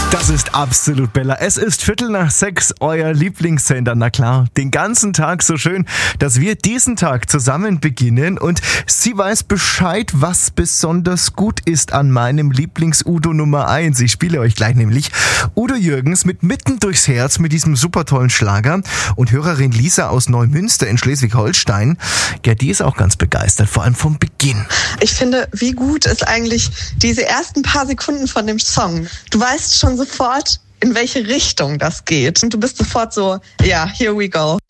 Das ist absolut Bella. Es ist 5:45, euer Lieblingssender. Na klar, den ganzen Tag so schön, dass wir diesen Tag zusammen beginnen. Und sie weiß Bescheid, was besonders gut ist an meinem Lieblings-Udo Nummer 1. Ich spiele euch gleich nämlich Udo Jürgens mit Mitten durchs Herz mit diesem super tollen Schlager. Und Hörerin Lisa aus Neumünster in Schleswig-Holstein, ja, die ist auch ganz begeistert, vor allem vom Beginn. Ich finde, wie gut ist eigentlich diese ersten paar Sekunden von dem Song. Du weißt schon sofort, in welche Richtung das geht. Und du bist sofort so, ja, here we go.